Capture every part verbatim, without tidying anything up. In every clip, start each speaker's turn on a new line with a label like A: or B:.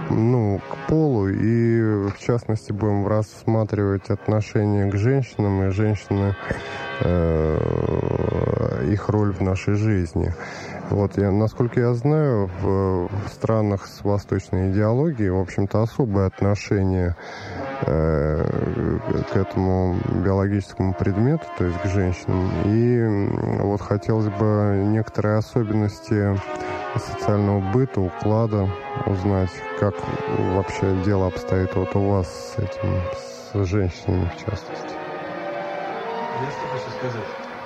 A: ну, к полу, и в частности будем рассматривать отношение к женщинам и женщины, э, их роль в нашей жизни. Вот, я, насколько я знаю, в, в странах с восточной идеологией, в общем-то, особое отношение э, к этому биологическому предмету, то есть к женщинам. И вот хотелось бы некоторые особенности социального быта, уклада узнать, как вообще дело обстоит вот у вас с этим, с женщинами в частности.
B: Я что хочу сказать.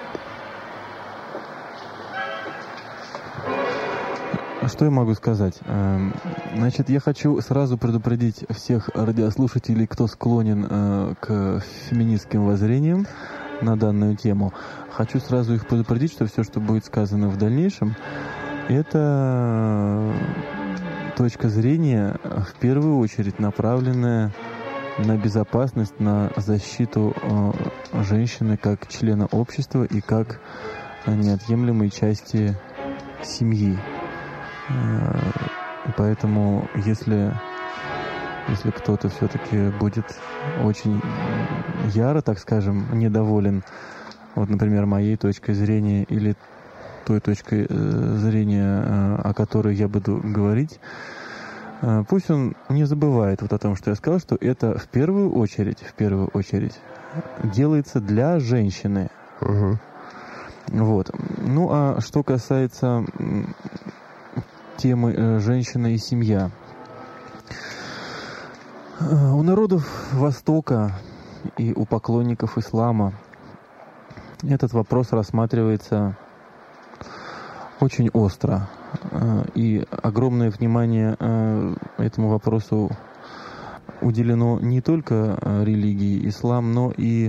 B: Что я могу сказать? Значит, я хочу сразу предупредить всех радиослушателей, кто склонен к феминистским воззрениям на данную тему. Хочу сразу их предупредить, что все, что будет сказано в дальнейшем, это точка зрения, в первую очередь, направленная на безопасность, на защиту женщины как члена общества и как неотъемлемой части семьи. Поэтому, если, если кто-то все-таки будет очень яро, так скажем, недоволен, вот, например, моей точкой зрения или той точкой зрения, о которой я буду говорить, пусть он не забывает вот о том, что я сказал, что это в первую очередь, в первую очередь делается для женщины.
A: Угу.
B: Вот. Ну, а что касается темы «женщина и семья». У народов Востока и у поклонников ислама этот вопрос рассматривается очень остро. И огромное внимание этому вопросу уделено не только религии ислам, но и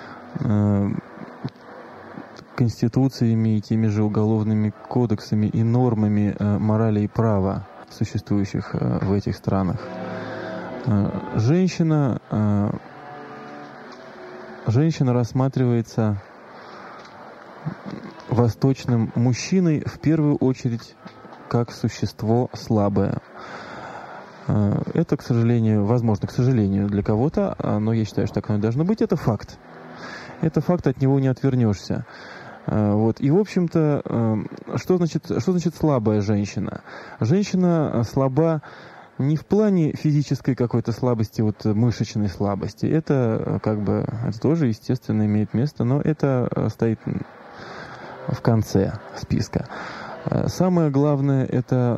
B: конституциями и теми же уголовными кодексами и нормами э, морали и права, существующих э, в этих странах. Э, женщина, э, женщина рассматривается восточным мужчиной в первую очередь как существо слабое. Э, это, к сожалению, возможно, к сожалению, для кого-то, но я считаю, что так оно и должно быть, это факт. Это факт, от него не отвернешься. Вот. И, в общем-то, что значит, что значит слабая женщина? Женщина слаба не в плане физической какой-то слабости, вот мышечной слабости. Это как бы это тоже, естественно, имеет место, но это стоит в конце списка. Самое главное — это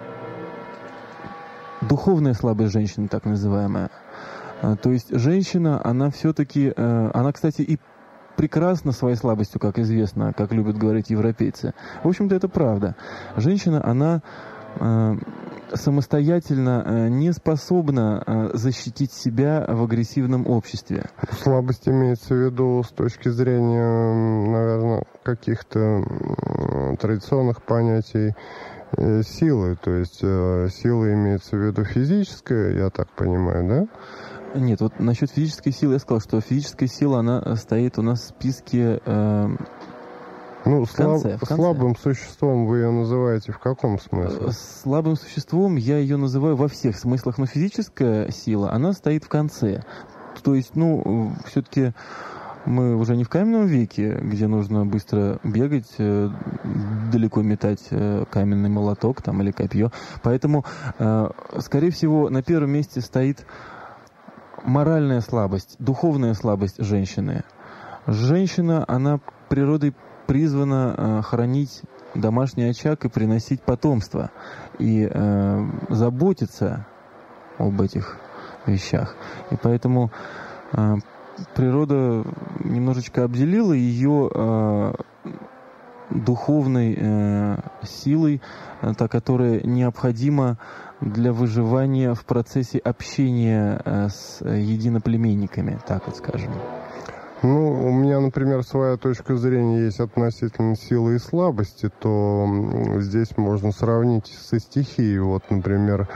B: духовная слабость женщины, так называемая. То есть женщина, она все-таки, она, кстати, и прекрасна своей слабостью, как известно, как любят говорить европейцы. В общем-то, это правда. Женщина, она э, самостоятельно э, не способна э, защитить себя в агрессивном обществе.
A: Слабость имеется в виду с точки зрения, наверное, каких-то э, традиционных понятий э, силы. То есть э, сила имеется в виду физическая, я так понимаю, да?
B: Нет, вот насчет физической силы я сказал, что физическая сила, она стоит у нас в списке э,
A: ну,
B: в конце,
A: слаб,
B: в конце.
A: Слабым существом вы ее называете в каком смысле?
B: Слабым существом я ее называю во всех смыслах, но физическая сила, она стоит в конце. То есть, ну, все-таки мы уже не в каменном веке, где нужно быстро бегать, э, далеко метать э, каменный молоток там, или копье. Поэтому, э, скорее всего, на первом месте стоит моральная слабость, духовная слабость женщины. Женщина, она природой призвана э, хранить домашний очаг и приносить потомство. И э, заботиться об этих вещах. И поэтому э, природа немножечко обделила ее э, духовной э, силой, э, та, которая необходима для выживания в процессе общения э, с единоплеменниками, так вот скажем.
A: Ну, у меня, например, своя точка зрения есть относительно силы и слабости, то здесь можно сравнить со стихией. Вот, например,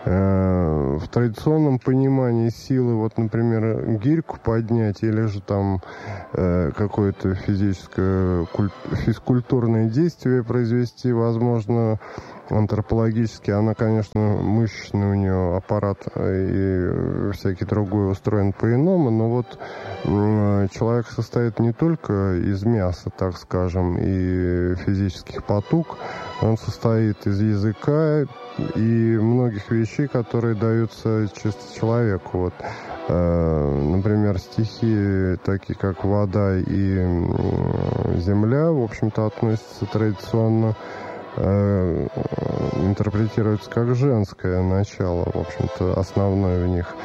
A: В традиционном понимании силы, вот, например, гирьку поднять или же там какое-то физическое, физкультурное действие произвести, возможно, антропологически, она, конечно, мышечный у нее аппарат и всякий другой устроен по-иному, но вот человек состоит не только из мяса, так скажем, и физических потуг, он состоит из языка и многих вещей, которые даются чисто человеку. Вот, например, стихи, такие как вода и земля, в общем-то, относятся традиционно, интерпретируется как женское начало, в общем-то, основное в них.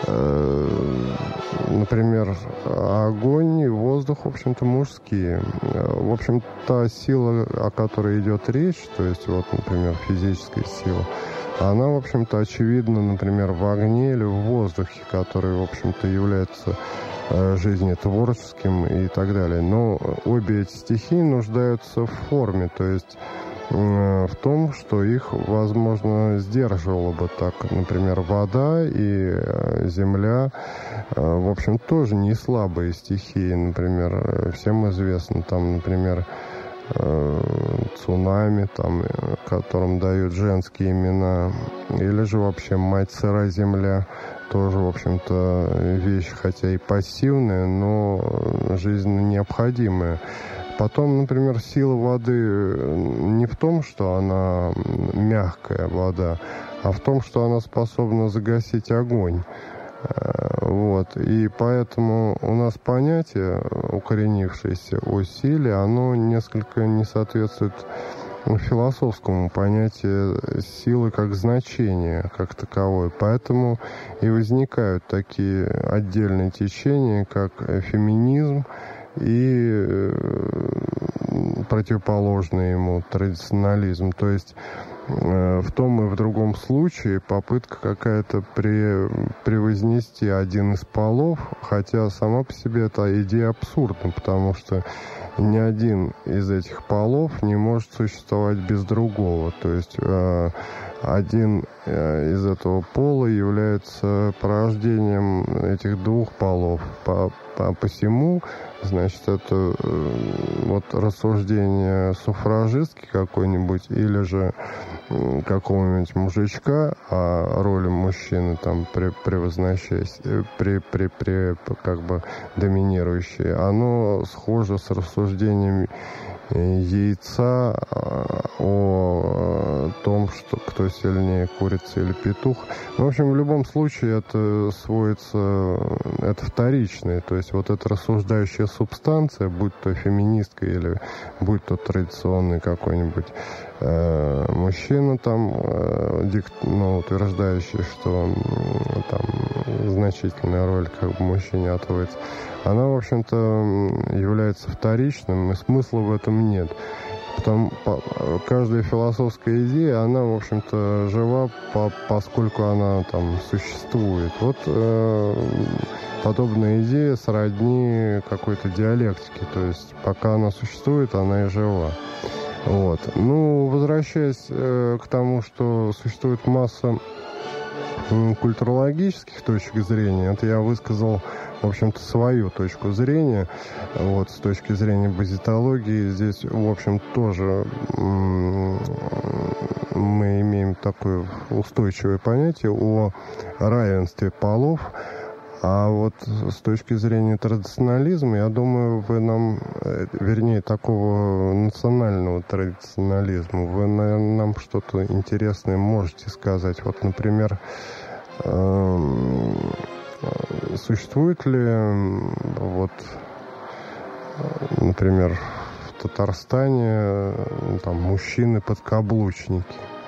A: Например, огонь и воздух, в общем-то, мужские. В общем, та сила, о которой идет речь, то есть, вот, например, физическая сила, она, в общем-то, очевидна, например, в огне или в воздухе, который, в общем-то, является жизнетворческим и так далее. Но обе эти стихии нуждаются в форме, то есть в том, что их, возможно, сдерживало бы так. Например, вода и земля, в общем, тоже не слабые стихии. Например, всем известно, там, например, цунами, там, которым дают женские имена, или же вообще мать сыра земля, тоже, в общем-то, вещь, хотя и пассивная, но жизненно необходимая. Потом, например, сила воды не в том, что она мягкая вода, а в том, что она способна загасить огонь. Вот. И поэтому у нас понятие, укоренившееся о силе, оно несколько не соответствует философскому понятию силы как значения, как таковой. Поэтому и возникают такие отдельные течения, как феминизм, и противоположный ему традиционализм. То есть в том и в другом случае попытка какая-то при, превознести один из полов, хотя сама по себе эта идея абсурдна, потому что ни один из этих полов не может существовать без другого. То есть э, один э, из этого пола является порождением этих двух полов. По, по, посему, значит, это э, вот рассуждение суфражистки какой-нибудь или же э, какого-нибудь мужичка о роли мужчины там при, превозносясь, при, при, при, как бы доминирующее, оно схоже с рассуждением яйца о том, что кто сильнее, курица или петух. В общем, в любом случае это сводится, это вторичное, то есть вот эта рассуждающая субстанция, будь то феминистка или будь то традиционный какой-нибудь э, мужчина там, э, дикт, ну, утверждающий, что э, там значительная роль как бы мужчине отводится, она, в общем-то, является вторичным, и смысла в этом нет. Потому, по, каждая философская идея, она, в общем-то, жива, по, поскольку она там существует. Вот э, подобная идея сродни какой-то диалектике, то есть пока она существует, она и жива. Вот. Ну, возвращаясь э, к тому, что существует масса э, культурологических точек зрения, это я высказал, в общем-то, свою точку зрения. Вот, с точки зрения базитологии, здесь, в общем, тоже м- мы имеем такое устойчивое понятие о равенстве полов. А вот с точки зрения традиционализма, я думаю, вы нам, вернее, такого национального традиционализма, вы, наверное, нам что-то интересное можете сказать. Вот, например, существует ли, вот, например, в Татарстане там мужчины-подкаблучники?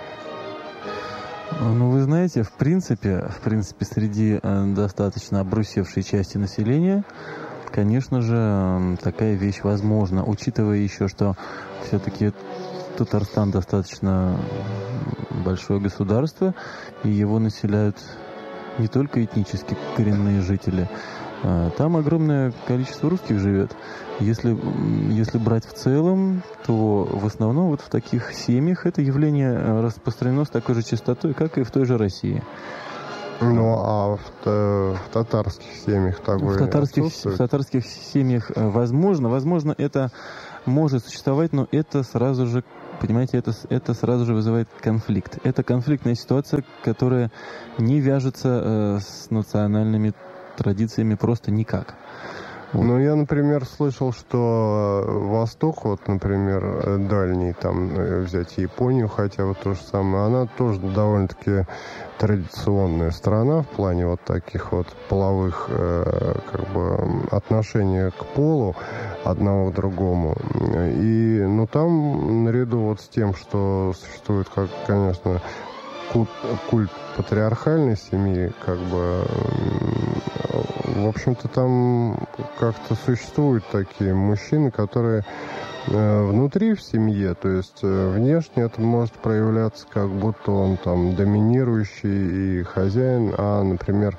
B: Ну, вы знаете, в принципе, в принципе, среди достаточно обрусевшей части населения, конечно же, такая вещь возможна, учитывая еще, что все-таки Татарстан достаточно большое государство, и его населяют не только этнически коренные жители, Там огромное количество русских живет. Если, если брать в целом, то в основном вот в таких семьях это явление распространено с такой же частотой, как и в той же России.
A: Ну, а в, в татарских семьях такое
B: в татарских, в татарских семьях возможно, возможно, это может существовать, но это сразу же, понимаете, это, это сразу же вызывает конфликт. Это конфликтная ситуация, которая не вяжется э, с национальными традициями просто никак.
A: Вот. Ну, я, например, слышал, что Восток, вот, например, дальний, там, взять Японию, хотя вот то же самое, она тоже довольно-таки традиционная страна в плане вот таких вот половых э, как бы отношений к полу одного к другому. И, ну, там наряду вот с тем, что существует, как, конечно, культ, культ патриархальной семьи, как бы, в общем-то, там как-то существуют такие мужчины, которые внутри в семье, то есть внешне это может проявляться, как будто он там доминирующий и хозяин, а, например,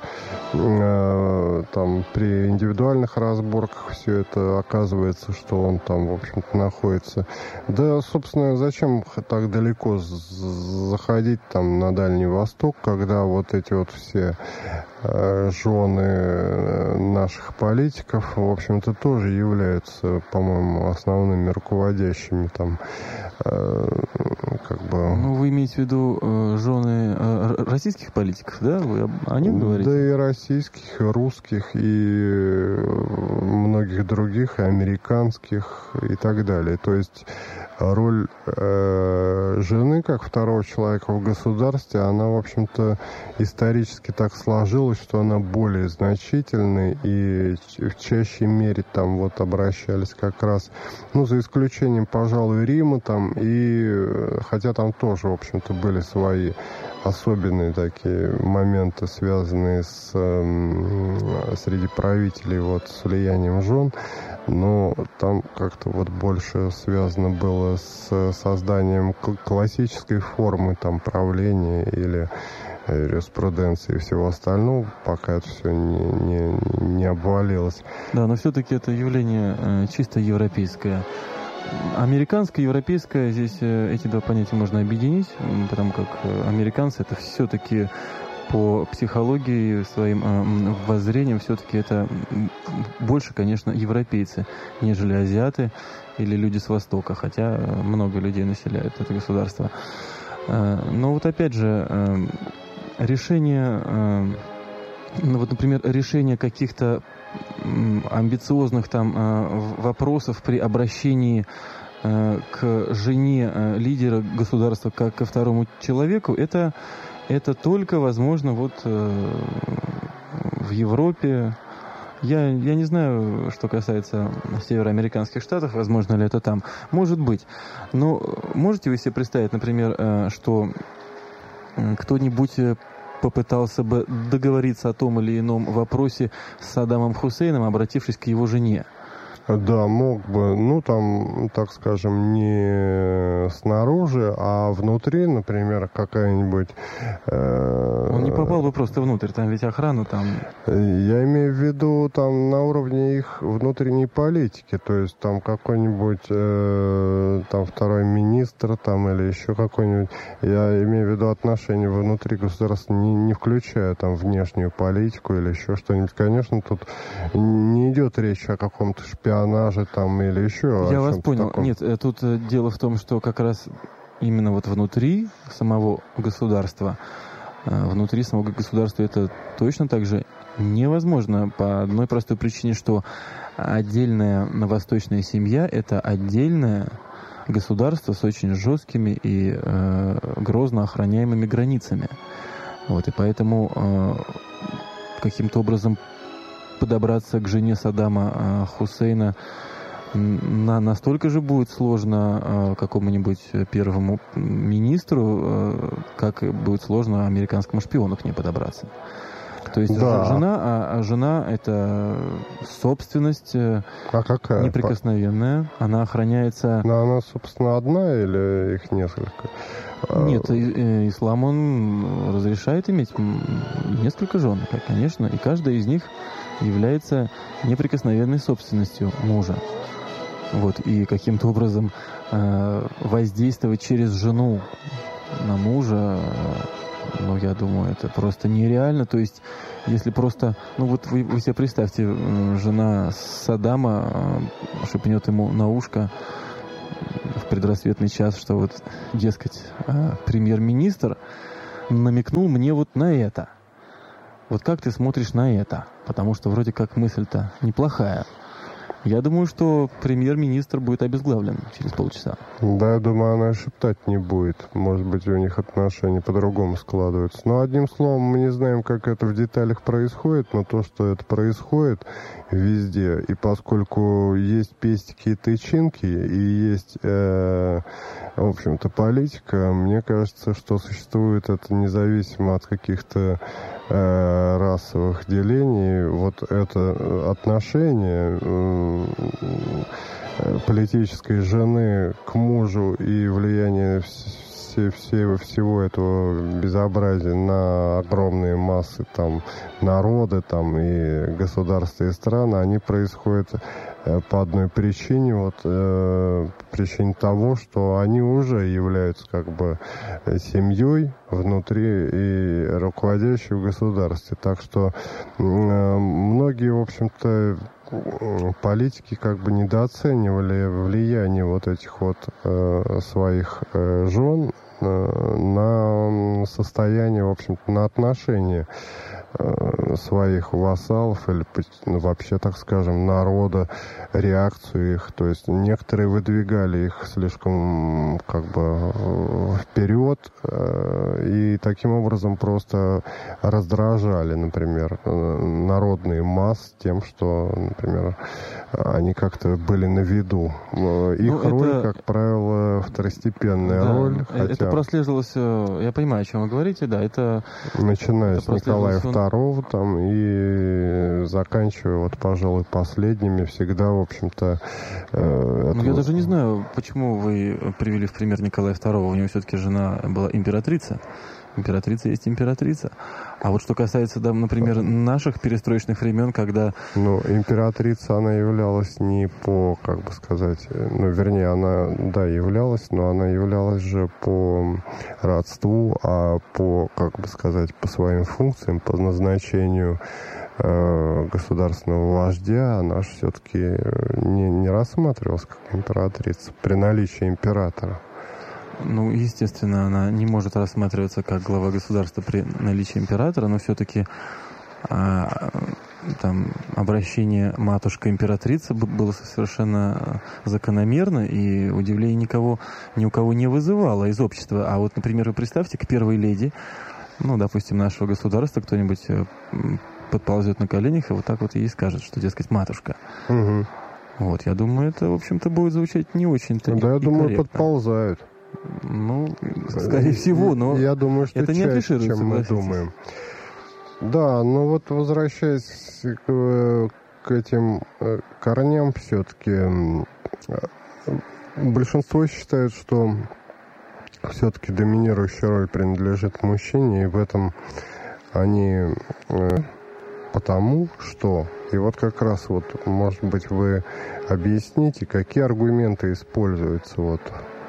A: там при индивидуальных разборках все это оказывается, что он там, в общем-то, находится. Да, собственно, зачем так далеко заходить там на Дальний Восток, когда вот эти вот все жены наших политиков, в общем-то, тоже являются, по-моему, основными руководящими там, э, как бы...
B: Ну, вы имеете в виду э, жены э, российских политиков, да? Вы о них говорите?
A: Да и российских, и русских, и многих других, и американских, и так далее. То есть роль э, жены, как второго человека в государстве, она, в общем-то, исторически так сложилась, что она более значительная, и в чаще мере там вот обращались как раз, ну, за исключением, пожалуй, Рима там, и хотя там тоже, в общем-то, были свои особенные такие моменты, связанные с э, среди правителей вот с влиянием жен, но там как-то вот больше связано было с созданием классической формы там правления или юриспруденции и всего остального, пока это все не, не, не обвалилось.
B: Да, но все-таки это явление э, чисто европейское. Американское, европейское, здесь э, эти два понятия можно объединить, потому как э, американцы это все-таки по психологии, своим э, воззрением, все-таки это больше, конечно, европейцы, нежели азиаты или люди с Востока, хотя много людей населяют это государство. Э, но вот опять же, э, решение, э, ну вот, например, решение каких-то амбициозных там э, вопросов при обращении э, к жене э, лидера государства как ко второму человеку, это, это только возможно вот э, в Европе. Я, я не знаю, что касается североамериканских штатов, возможно ли это там. Может быть. Но можете вы себе представить, например, э, что кто-нибудь попытался бы договориться о том или ином вопросе с Саддамом Хусейном, обратившись к его жене?
A: Да, мог бы, ну, там, так скажем, не снаружи, а внутри, например, какая-нибудь... Э,
B: Он не попал бы просто внутрь, там ведь охрана там...
A: Я имею в виду там на уровне их внутренней политики, то есть там какой-нибудь э, там второй министр там или еще какой-нибудь... Я имею в виду отношения внутри государства, не, не включая там внешнюю политику или еще что-нибудь. Конечно, тут не идет речь о каком-то шпионаже, там или еще.
B: Я вас понял. Таком. Нет, тут дело в том, что как раз именно вот внутри самого государства, внутри самого государства это точно так же невозможно по одной простой причине, что отдельная восточная семья – это отдельное государство с очень жесткими и э, грозно охраняемыми границами. Вот, и поэтому э, каким-то образом подобраться к жене Саддама Хусейна на настолько же будет сложно какому-нибудь первому министру, как будет сложно американскому шпиону к ней подобраться. То есть
A: да.
B: жена, а, а жена это собственность а
A: какая?
B: неприкосновенная. Она охраняется...
A: Но она, собственно, одна или их несколько?
B: Нет, ислам, он разрешает иметь несколько жен, конечно, и каждая из них является неприкосновенной собственностью мужа. Вот, и каким-то образом э, воздействовать через жену на мужа, э, ну, я думаю, это просто нереально. То есть, если просто, ну, вот вы, вы себе представьте, э, жена Саддама э, шепнет ему на ушко в предрассветный час, что вот, дескать, э, премьер-министр намекнул мне вот на это. Вот как ты смотришь на это? Потому что вроде как мысль-то неплохая. Я думаю, что премьер-министр будет обезглавлен через полчаса.
A: Да, я думаю, она шептать не будет. Может быть, у них отношения по-другому складываются. Но, одним словом, мы не знаем, как это в деталях происходит, но то, что это происходит везде, и поскольку есть пестики и тычинки, и есть, э, в общем-то, политика, мне кажется, что существует это независимо от каких-то э, расовых делений. Вот это отношение э, политической жены к мужу и влияние все, все, всего этого безобразия на огромные массы там, народы там, и государства и страны, они происходят э, по одной причине, вот, э, причине того, что они уже являются как бы семьей внутри и руководящей в государстве. Так что э, многие, в общем-то, политики как бы недооценивали влияние вот этих вот э, своих э, жен э, на состояние, в общем-то, на отношения э, своих вассалов или ну, вообще, так скажем, народа, реакцию их. То есть некоторые выдвигали их слишком как бы вперед э, и таким образом просто раздражали, например, народные массы тем, что, например, они как-то были на виду. Их ну, роль, это... как правило, второстепенная
B: да,
A: роль.
B: Это хотя... прослеживалось, я понимаю, о чем вы говорите, да, это...
A: Начиная
B: это
A: с Николая второго там, и заканчивая, вот, пожалуй, последними, всегда, в общем-то...
B: Э, ну, я даже не знаю, почему вы привели в пример Николая второго. У него все-таки жена была императрица. Императрица есть императрица. А вот что касается, да, например, наших перестроечных времен, когда...
A: Ну, императрица, она являлась не по, как бы сказать... Ну, вернее, она, да, являлась, но она являлась же по родству, а по, как бы сказать, по своим функциям, по назначению э, государственного вождя, она же все-таки не, не рассматривалась как императрица при наличии императора.
B: Ну, естественно, она не может рассматриваться как глава государства при наличии императора, но все-таки а, там обращение матушка-императрица было совершенно закономерно и удивления никого, ни у кого не вызывало из общества. А вот, например, вы представьте, к первой леди, ну, допустим, нашего государства кто-нибудь подползет на коленях и вот так вот ей скажет, что, дескать, матушка.
A: Угу.
B: Вот, я думаю, это, в общем-то, будет звучать не очень-то
A: Да,
B: и,
A: я
B: и
A: думаю,
B: корректно.
A: Подползают.
B: Ну, скорее всего, но
A: я думаю, что
B: это не
A: чаще, чем мы думаем. Да, ну вот возвращаясь к, к этим корням, все-таки большинство считает, что все-таки доминирующая роль принадлежит мужчине, и в этом они потому, что... И вот как раз вот, может быть, вы объясните, какие аргументы используются вот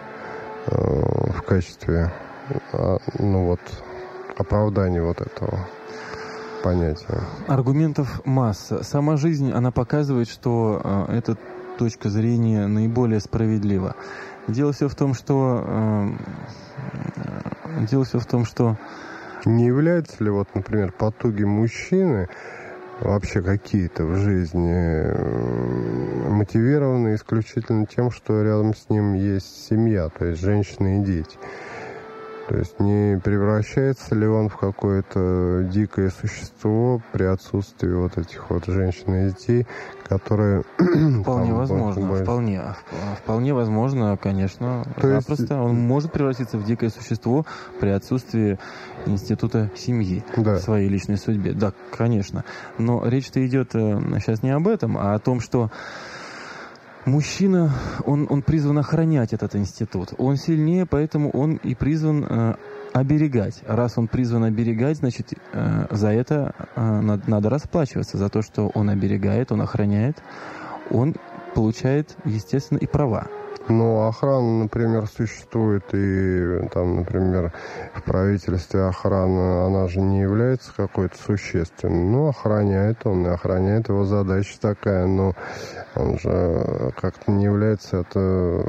A: в качестве, ну вот, оправдания вот этого понятия.
B: Аргументов масса. Сама жизнь, она показывает, что э, эта точка зрения наиболее справедлива. Дело все в том, что э, дело все в том, что
A: не являются ли вот, например, потуги мужчины вообще какие-то в жизни мотивированы исключительно тем, что рядом с ним есть семья, то есть женщины и дети. То есть не превращается ли он в какое-то дикое существо при отсутствии вот этих вот женщин и детей, которые...
B: Вполне
A: там,
B: возможно,
A: больше...
B: вполне. Вполне возможно, конечно.
A: То
B: запросто.
A: есть...
B: Он может превратиться в дикое существо при отсутствии института семьи
A: да.
B: в своей личной судьбе. Да, конечно. Но речь-то идет сейчас не об этом, а о том, что мужчина, он, он призван охранять этот институт. Он сильнее, поэтому он и призван э, оберегать. Раз он призван оберегать, значит, э, за это э, надо, надо расплачиваться. За то, что он оберегает, он охраняет, он получает, естественно, и права.
A: Ну, охрана, например, существует, и там, например, в правительстве охрана, она же не является какой-то существенной. Ну, охраняет он, и охраняет, его задача такая, но он же как-то не является это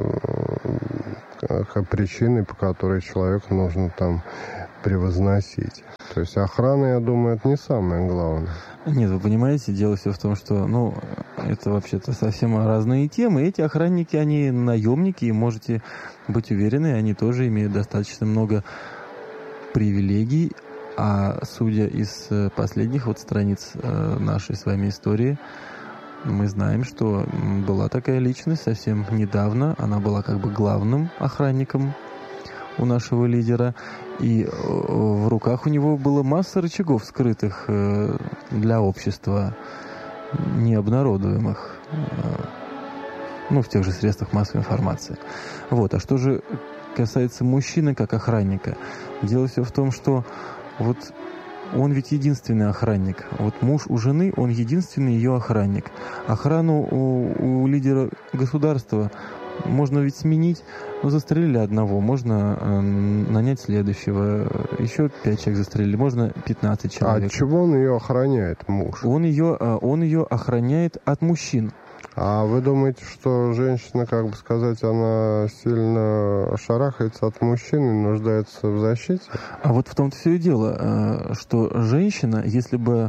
A: причиной, по которой человеку нужно там превозносить. То есть охрана, я думаю, это не самое главное.
B: Нет, вы понимаете, дело все в том, что, ну, это вообще-то совсем разные темы. Эти охранники, они наемники, и можете быть уверены, они тоже имеют достаточно много привилегий. А судя из последних вот страниц нашей с вами истории, мы знаем, что была такая личность совсем недавно. Она была как бы главным охранником у нашего лидера. И в руках у него было масса рычагов, скрытых для общества, необнародуемых, ну, в тех же средствах массовой информации. Вот. А что же касается мужчины как охранника? Дело все в том, что вот он ведь единственный охранник. Вот муж у жены, он единственный ее охранник. Охрану у, у лидера государства можно ведь сменить. Ну, застрелили одного, можно э, нанять следующего. Еще пять человек застрелили, можно пятнадцать человек.
A: А от чего он ее охраняет, муж?
B: Он ее, он ее охраняет от мужчин.
A: А вы думаете, что женщина, как бы сказать, она сильно шарахается от мужчин и нуждается в защите?
B: А вот в том-то все и дело, что женщина, если бы,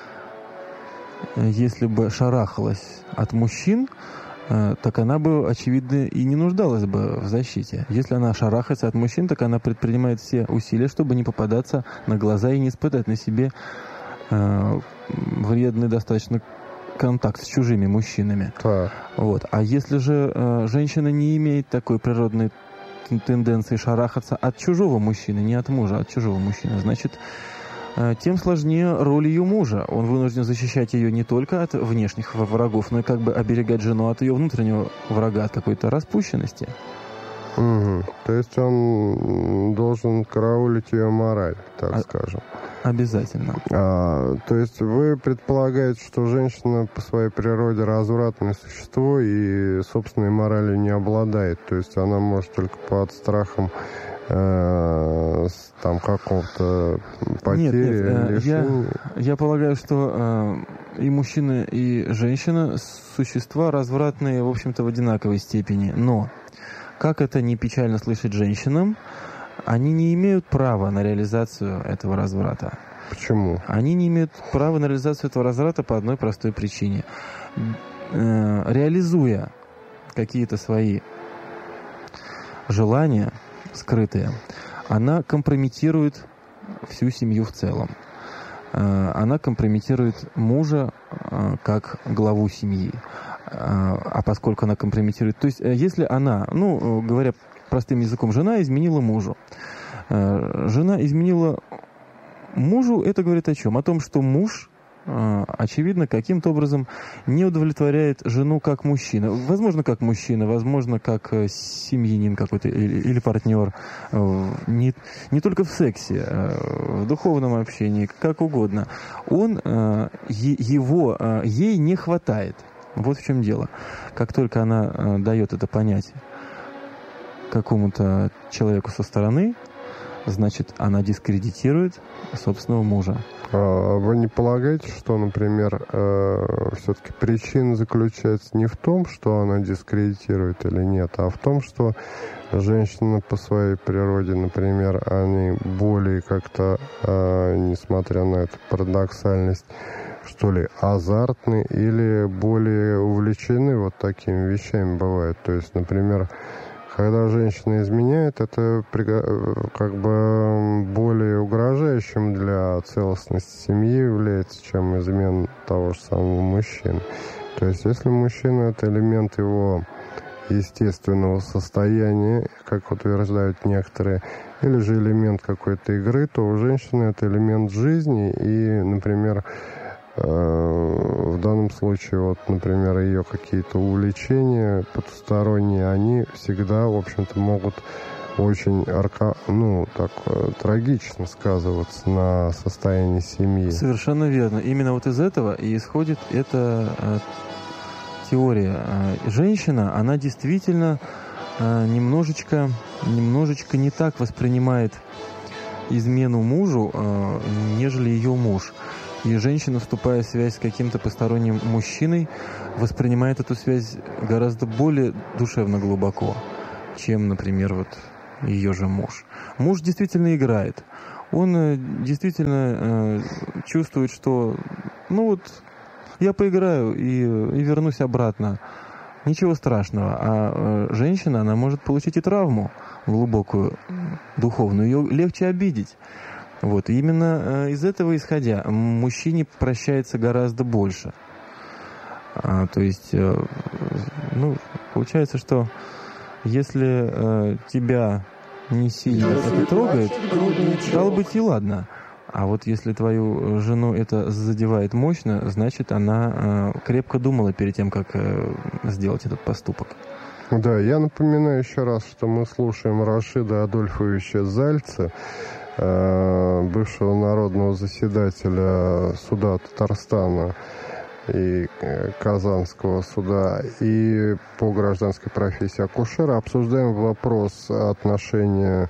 B: если бы шарахалась от мужчин, так она бы, очевидно, и не нуждалась бы в защите. Если она шарахается от мужчин, так она предпринимает все усилия, чтобы не попадаться на глаза и не испытать на себе э, вредный достаточно контакт с чужими мужчинами.
A: Да.
B: Вот. А если же э, женщина не имеет такой природной тенденции шарахаться от чужого мужчины, не от мужа, а от чужого мужчины, значит, тем сложнее роль ее мужа. Он вынужден защищать ее не только от внешних врагов, но и как бы оберегать жену от ее внутреннего врага, от какой-то распущенности.
A: Угу. То есть он должен караулить ее мораль, так а, скажем.
B: Обязательно.
A: А, то есть вы предполагаете, что женщина по своей природе развратное существо и собственной моралью не обладает. То есть она может только под страхом э, там какого-то потери,
B: нет, нет,
A: лишения.
B: Я, я полагаю, что э, и мужчина, и женщина существа развратные, в общем-то, в одинаковой степени. Но как это не печально слышать женщинам, они не имеют права на реализацию этого разврата.
A: Почему?
B: Они не имеют права на реализацию этого разврата по одной простой причине. Реализуя какие-то свои желания скрытые, она компрометирует всю семью в целом. Она компрометирует мужа как главу семьи. А поскольку она компрометирует... То есть, если она, ну, говоря простым языком, жена изменила мужу. Жена изменила мужу, это говорит о чем? О том, что муж, очевидно, каким-то образом не удовлетворяет жену как мужчина. Возможно, как мужчина, возможно, как семьянин какой-то или, или партнер. Не, не только в сексе, в духовном общении, как угодно. Он, его, ей не хватает. Вот в чем дело. Как только она э, дает это понять какому-то человеку со стороны, значит, она дискредитирует собственного мужа.
A: А вы не полагаете, что, например, э, все-таки причина заключается не в том, что она дискредитирует или нет, а в том, что женщины по своей природе, например, они более как-то, э, несмотря на эту парадоксальность, что ли, азартны или более увлечены вот такими вещами бывают. То есть, например, Когда женщина изменяет, это как бы более угрожающим для целостности семьи является, чем измен того же самого мужчины. То есть, если мужчина – это элемент его естественного состояния, как утверждают некоторые, или же элемент какой-то игры, то у женщины это элемент жизни, и, например, в данном случае, вот, например, ее какие-то увлечения потусторонние, они всегда, в общем-то, могут очень арка... ну, так, трагично сказываться на состоянии семьи.
B: Совершенно верно. Именно вот из этого и исходит эта э, теория. Женщина, она действительно э, немножечко, немножечко не так воспринимает измену мужу, э, нежели ее муж. И женщина, вступая в связь с каким-то посторонним мужчиной, воспринимает эту связь гораздо более душевно глубоко, чем, например, вот ее же муж. Муж действительно играет. Он действительно э, чувствует, что ну вот я поиграю и, и вернусь обратно. Ничего страшного. А э, женщина, она может получить и травму глубокую, духовную. Ее легче обидеть. Вот. И именно э, из этого исходя, мужчине прощается гораздо больше. А, то есть, э, ну, получается, что если э, тебя не сильно это трогает, стало быть, и ладно. А вот если твою жену это задевает мощно, значит, она э, крепко думала перед тем, как э, сделать этот поступок.
A: Да, я напоминаю еще раз, что мы слушаем Рашида Адольфовича Зальца, бывшего народного заседателя суда Татарстана и Казанского суда, и по гражданской профессии акушера. Обсуждаем вопрос отношения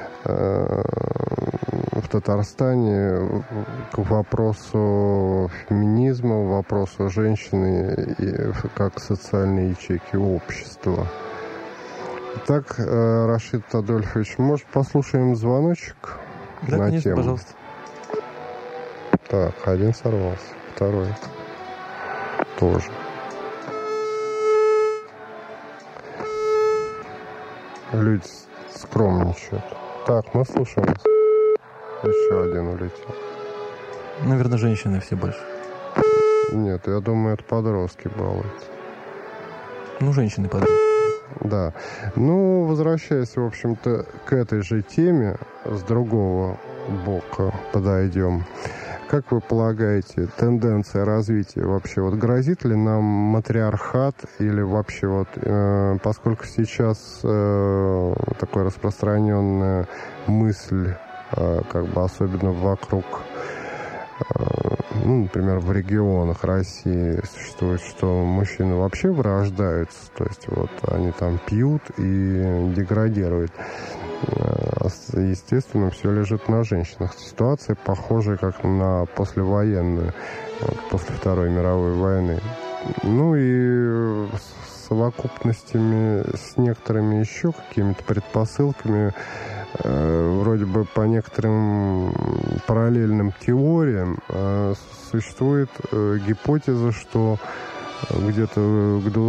A: в Татарстане к вопросу феминизма, вопросу женщины как социальной ячейки общества. Итак, Рашид Адольфович, может, послушаем звоночек?
B: Да,
A: на
B: конечно,
A: тему?
B: Пожалуйста.
A: Так, один сорвался, второй тоже. Люди скромничают. Так, мы слушаем. Еще один улетел.
B: Наверное, женщины все больше.
A: Нет, я думаю, это подростки балуются.
B: Ну, женщины-подростки.
A: Да. Ну, возвращаясь, в общем-то, к этой же теме, с другого бока подойдем. Как вы полагаете, тенденция развития вообще, вот грозит ли нам матриархат или вообще вот, э, поскольку сейчас э, такая распространенная мысль, э, как бы особенно вокруг, э, ну, например, в регионах России существует, что мужчины вообще вырождаются, то есть вот они там пьют и деградируют. Естественно, все лежит на женщинах. Ситуация похожая как на послевоенную, вот, после Второй мировой войны. Ну и с совокупностями, с некоторыми еще какими-то предпосылками, э, вроде бы по некоторым параллельным теориям э, существует э, гипотеза, что где-то к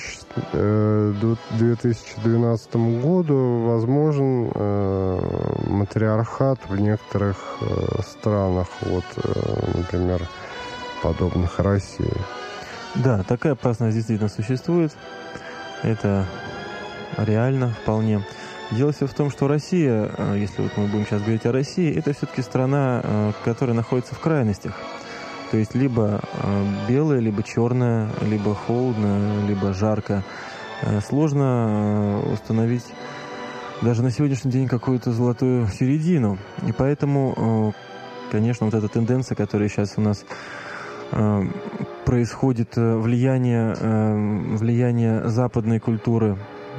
A: две тысячи двенадцатому году возможен э, матриархат в некоторых э, странах, вот, э, например, подобных России.
B: Да, такая опасность действительно существует. Это реально вполне. Дело все в том, что Россия, если вот мы будем сейчас говорить о России, это все-таки страна, которая находится в крайностях. То есть либо белое, либо черное, либо холодно, либо жарко. Сложно установить даже на сегодняшний день какую-то золотую середину. И поэтому, конечно, вот эта тенденция, которая сейчас у нас происходит, влияние, влияние западной культуры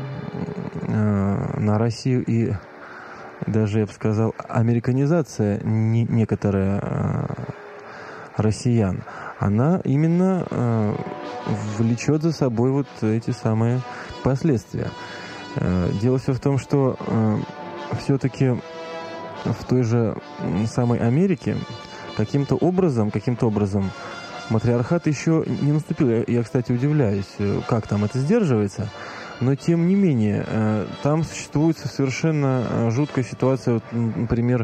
B: на Россию и даже, я бы сказал, американизация некоторая россиян, она именно э, влечет за собой вот эти самые последствия. Э, дело все в том, что э, все-таки в той же самой Америке каким-то образом, каким-то образом матриархат еще не наступил. Я, я, кстати, удивляюсь, как там это сдерживается. Но, тем не менее, там существует совершенно жуткая ситуация, вот, например,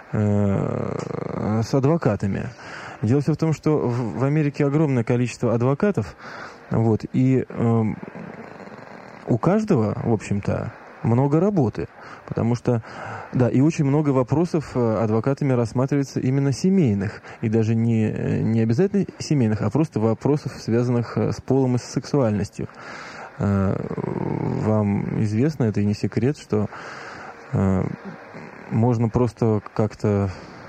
B: с адвокатами. Дело все в том, что в Америке огромное количество адвокатов, вот, и э, у каждого, в общем-то, много работы, потому что, да, и очень много вопросов адвокатами рассматривается именно семейных, и даже не, не обязательно семейных, а просто вопросов, связанных с полом и с сексуальностью. Вам известно, это и не секрет, что можно просто как-то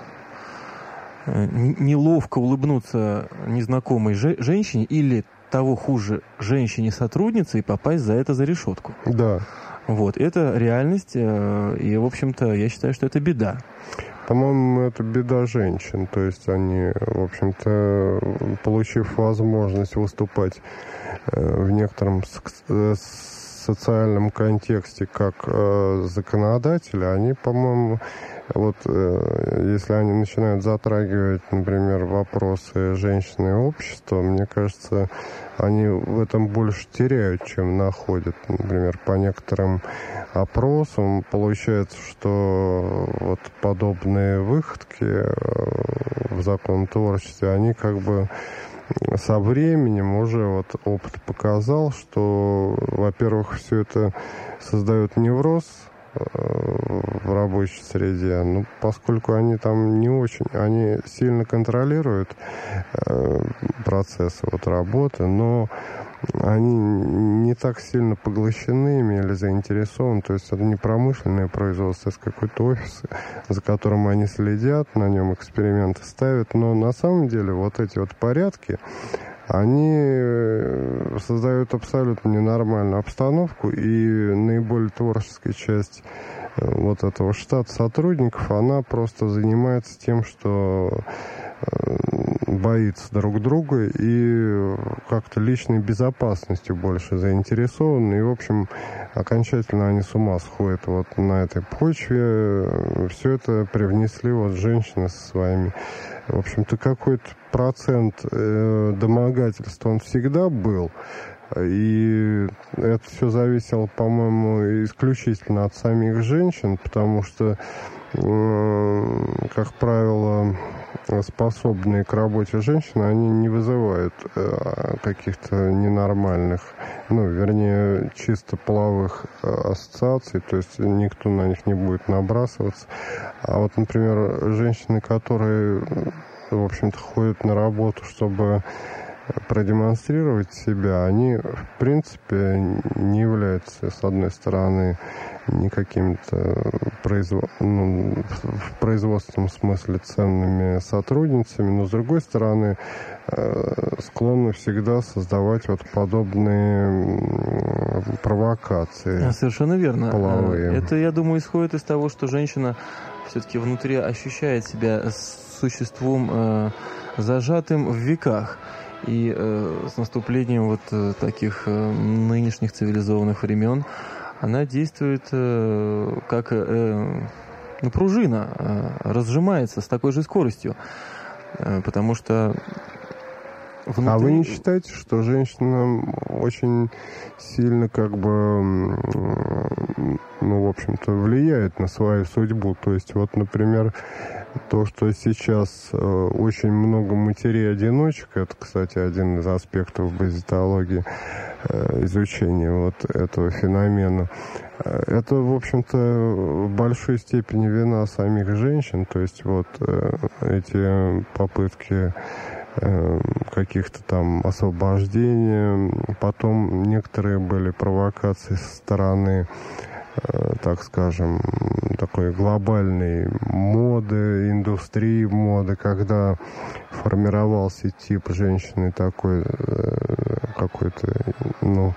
B: неловко улыбнуться незнакомой же- женщине или, того хуже, женщине-сотруднице и попасть за это за решетку.
A: Да.
B: Вот, это реальность, и, в общем-то, я считаю, что это беда.
A: По-моему, это беда женщин. То есть они, в общем-то, получив возможность выступать в некотором социальном контексте как законодатели, они, по-моему, вот если они начинают затрагивать, например, вопросы женщины и общества, мне кажется, они в этом больше теряют, чем находят. Например, по некоторым опросам получается, что вот подобные выходки в законотворчестве, они как бы со временем уже вот опыт показал, что, во-первых, все это создает невроз в рабочей среде, ну, поскольку они там не очень, они сильно контролируют э, процессы вот работы, но они не так сильно поглощены ими или заинтересованы, то есть это не промышленное производство, это какой-то офис, за которым они следят, на нем эксперименты ставят, но на самом деле вот эти вот порядки, они создают абсолютно ненормальную обстановку, и наиболее творческая часть вот этого штата сотрудников, она просто занимается тем, что боится друг друга и как-то личной безопасностью больше заинтересованы. И, в общем, окончательно они с ума сходят вот на этой почве. Все это привнесли вот женщины со своими. В общем-то, какой-то процент э, домогательств он всегда был. И это все зависело, по-моему, исключительно от самих женщин, потому что, э, как правило, способные к работе женщины, они не вызывают э, каких-то ненормальных, ну, вернее, чисто половых э, ассоциаций, то есть никто на них не будет набрасываться. А вот, например, женщины, которые, в общем-то, ходят на работу, чтобы продемонстрировать себя, они, в принципе, не являются, с одной стороны, не какими-то производ... ну, в производственном смысле ценными сотрудницами, но, с другой стороны, склонны всегда создавать вот подобные провокации.
B: Совершенно верно.
A: Половые.
B: Это, я думаю, исходит из того, что женщина все-таки внутри ощущает себя существом э, зажатым в веках. И э, с наступлением вот э, таких э, нынешних цивилизованных времен она действует э, как э, ну, пружина, э, разжимается с такой же скоростью, э, потому что внутри...
A: А вы не считаете, что женщина очень сильно как бы, ну, в общем-то, влияет на свою судьбу? То есть, вот, например, то, что сейчас э, очень много матерей-одиночек, это, кстати, один из аспектов базитологии, э, изучения вот этого феномена, э, это, в общем-то, в большой степени вина самих женщин, то есть вот э, эти попытки э, каких-то там освобождения, потом некоторые были провокации со стороны, так скажем, такой глобальной моды, индустрии моды, когда формировался тип женщины такой какой-то, ну,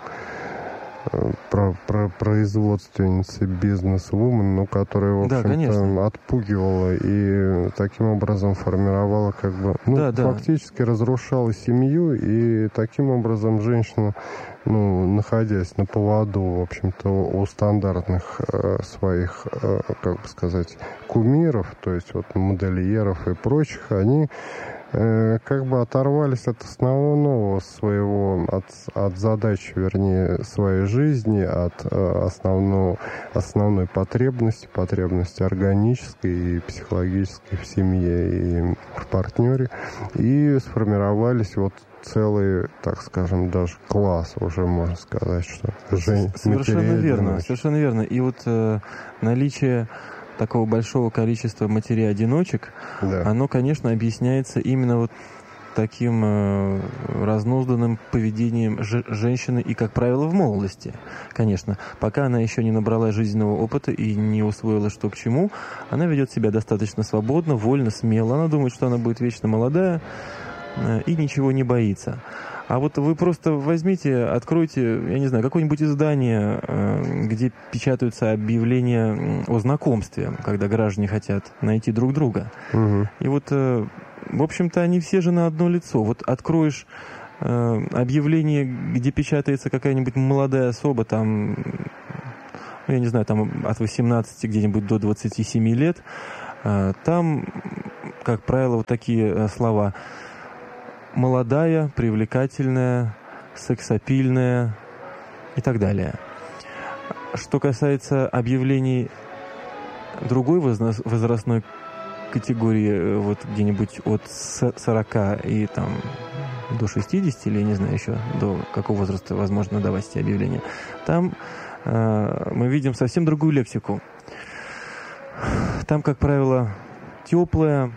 A: про, про производственницы, бизнес-вумен, ну, которая, в общем-то, да, отпугивала и таким образом формировала, как бы, ну, да, фактически да. разрушала семью, и таким образом женщина, ну, находясь на поводу, в общем-то, у стандартных э, своих, э, как бы сказать, кумиров, то есть вот модельеров и прочих, они э, как бы оторвались от основного своего, от, от задач, вернее, своей жизни, от э, основного, основной потребности, потребности органической и психологической в семье и в партнере, и сформировались вот целый, так скажем, даже класс, уже можно сказать, что жен...
B: Совершенно верно, совершенно верно. И вот э, наличие такого большого количества матерей-одиночек, да. оно, конечно, объясняется именно вот таким э, разнузданным поведением ж- женщины и, как правило, в молодости, конечно. Пока она еще не набрала жизненного опыта и не усвоила, что к чему, она ведет себя достаточно свободно, вольно, смело. Она думает, что она будет вечно молодая, и ничего не боится. А вот вы просто возьмите, откройте, я не знаю, какое-нибудь издание, где печатаются объявления о знакомстве, когда граждане хотят найти друг друга. Угу. И вот, в общем-то, они все же на одно лицо. Вот откроешь объявление, где печатается какая-нибудь молодая особа, там, ну, я не знаю, там от восемнадцати где-нибудь до двадцати семи лет, там, как правило, вот такие слова: молодая, привлекательная, сексапильная и так далее. Что касается объявлений другой возрастной категории, вот где-нибудь от сорока и там до шестидесяти, или, я не знаю, еще до какого возраста возможно давать эти объявления, там э, мы видим совсем другую лексику. Там, как правило, теплая,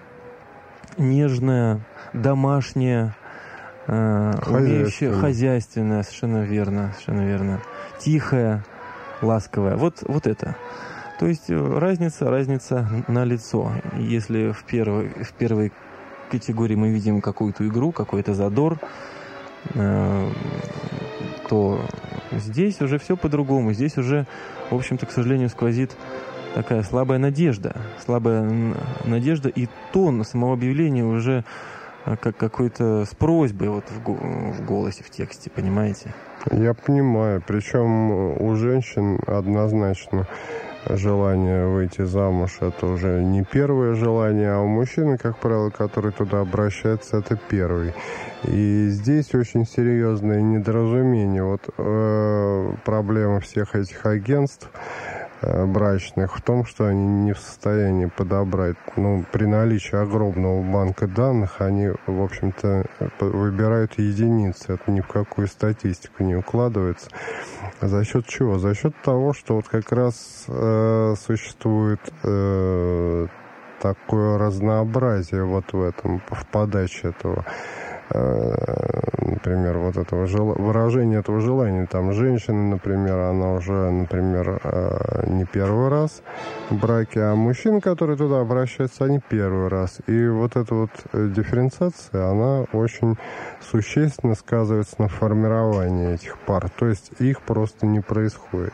B: нежная, домашняя, э, умеющая, хозяйственная, совершенно верно, совершенно верно, тихая, ласковая. Вот, вот это. То есть разница, разница на лицо. Если в первой, в первой категории мы видим какую-то игру, какой-то задор, э, то здесь уже все по-другому. Здесь уже, в общем-то, к сожалению, сквозит такая слабая надежда. Слабая надежда, и тон самого объявления уже как какой-то с просьбой вот в голосе, в тексте, понимаете?
A: Я понимаю. Причем у женщин однозначно желание выйти замуж — это уже не первое желание, а у мужчины, как правило, который туда обращается, это первый. И здесь очень серьезное недоразумение. Вот э, проблема всех этих агентств брачных в том, что они не в состоянии подобрать, ну, при наличии огромного банка данных, они, в общем-то, выбирают единицы, это ни в какую статистику не укладывается. За счет чего? За счет того, что вот как раз э, существует э, такое разнообразие вот в этом, в подаче этого, например, вот этого жел... выражения этого желания. Там женщина, например, она уже, например, не первый раз в браке, а мужчины, которые туда обращаются, они первый раз. И вот эта вот дифференциация, она очень существенно сказывается на формировании этих пар. То есть их просто не происходит.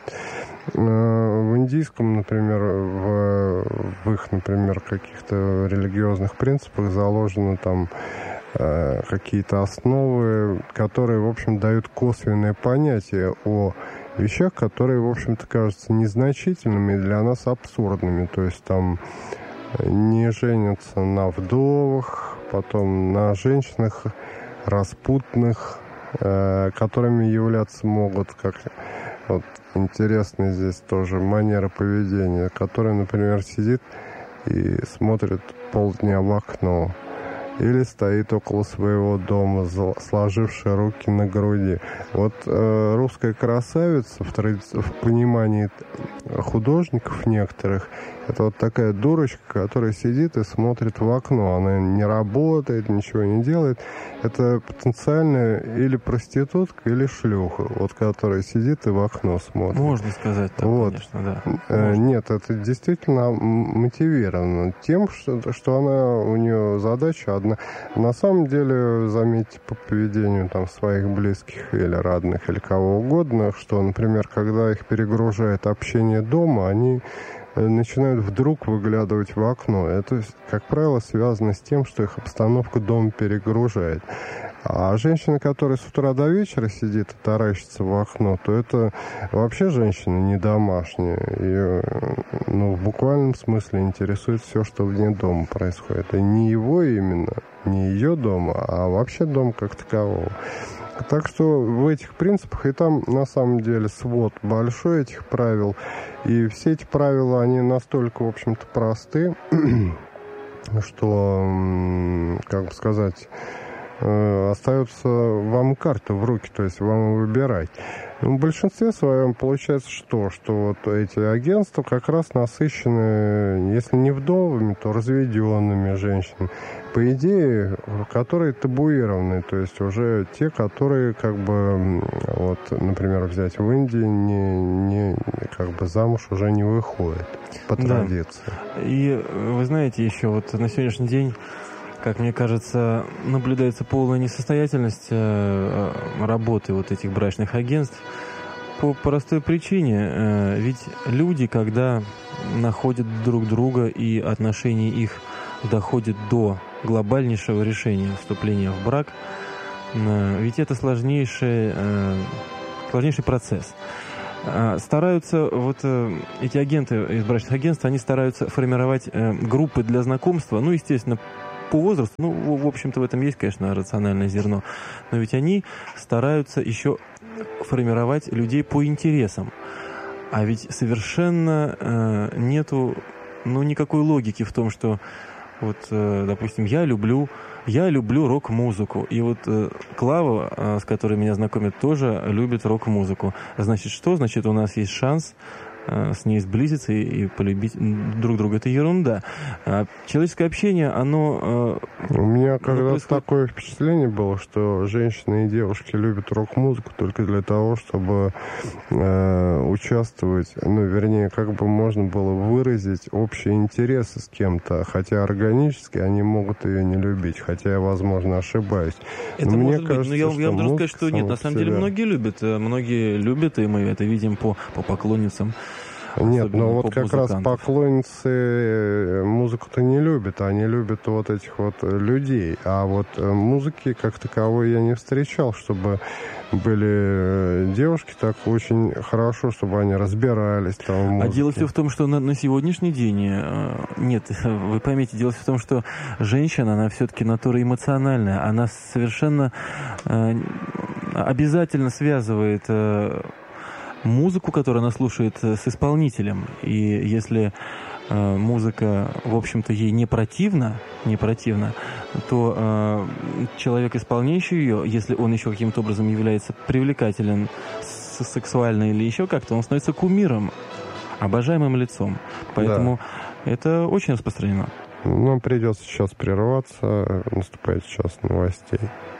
A: В индийском, например, в, в их, например, каких-то религиозных принципах заложено там какие-то основы, которые, в общем, дают косвенное понятие о вещах, которые, в общем-то, кажутся незначительными и для нас абсурдными. То есть там не женятся на вдовах, потом на женщинах распутных, э, которыми являться могут, как вот интересно здесь тоже манера поведения, которая, например, сидит и смотрит полдня в окно. Или стоит около своего дома, сложившая руки на груди. Вот э, русская красавица в, тради... в понимании художников некоторых, это вот такая дурочка, которая сидит и смотрит в окно. Она не работает, ничего не делает. Это потенциально или проститутка, или шлюха, вот которая сидит и в окно смотрит.
B: Можно сказать так, вот. Конечно, да.
A: Э, нет, это действительно мотивировано тем, что, что она, у нее задача одна. На самом деле, заметьте по поведению там своих близких или родных, или кого угодно, что, например, когда их перегружает общение дома, они начинают вдруг выглядывать в окно. Это, как правило, связано с тем, что их обстановка дома перегружает. А женщина, которая с утра до вечера сидит и таращится в окно, то это вообще женщина не домашняя. Ее, ну, в буквальном смысле интересует все, что вне дома происходит. И не его именно, не ее дома, а вообще дом как такового. Так что в этих принципах, и там на самом деле свод большой этих правил, и все эти правила, они настолько, в общем-то, просты, что, как бы сказать, остается вам карта в руки, то есть вам выбирать. В большинстве своем получается что? Что вот эти агентства как раз насыщены, если не вдовами, то разведенными женщинами. По идее, которые табуированы, то есть уже те, которые как бы, вот, например, взять в Индии, не, не, как бы замуж уже не выходит по традиции.
B: Да. И вы знаете, еще вот на сегодняшний день, как мне кажется, наблюдается полная несостоятельность работы вот этих брачных агентств по простой причине. Ведь люди, когда находят друг друга и отношения их доходят до глобальнейшего решения вступления в брак, ведь это сложнейший, сложнейший процесс. Стараются, вот эти агенты из брачных агентств, они стараются формировать группы для знакомства, ну, естественно, по возрасту, ну, в общем-то, в этом есть, конечно, рациональное зерно, но ведь они стараются еще формировать людей по интересам. А ведь совершенно э, нету, ну, никакой логики в том, что вот, э, допустим, я люблю, я люблю рок-музыку, и вот э, Клава, э, с которой меня знакомят, тоже любит рок-музыку. Значит, что? Значит, у нас есть шанс с ней сблизиться и, и полюбить друг друга. Это ерунда. А человеческое общение, оно...
A: У меня когда-то происходит... такое впечатление было, что женщины и девушки любят рок-музыку только для того, чтобы э, участвовать, ну, вернее, как бы можно было выразить общие интересы с кем-то, хотя органически они могут ее не любить, хотя я, возможно, ошибаюсь.
B: Это
A: но
B: может
A: мне
B: быть,
A: кажется,
B: но я, я вам должен сказать, что нет, на самом
A: себя...
B: деле многие любят, многие любят, и мы это видим по, по поклонницам.
A: Нет, но вот как раз поклонницы музыку-то не любят, они любят вот этих вот людей. А вот музыки как таковой я не встречал, чтобы были девушки так очень хорошо, чтобы они разбирались там в музыке.
B: А дело все в том, что на, на сегодняшний день, нет, вы поймите, дело все в том, что женщина, она все-таки натура эмоциональная, она совершенно обязательно связывает музыку, которую она слушает, с исполнителем. И если э, музыка, в общем-то, ей не противна, не противна, то э, человек, исполняющий ее, если он еще каким-то образом является привлекателен сексуально или еще как-то, он становится кумиром, обожаемым лицом. Поэтому да. Это очень распространено.
A: Нам придется сейчас прерваться. Наступает час новостей.